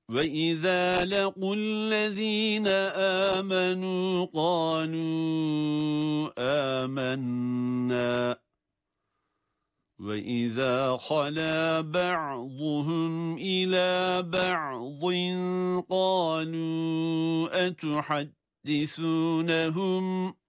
وَإِذَا لَقُوا الَّذِينَ آمَنُوا قَالُوا آمَنَّا وَإِذَا خَلَا بَعْضُهُمْ إِلَى بَعْضٍ قَالُوا أَتُحَدِّثُونَهُمْ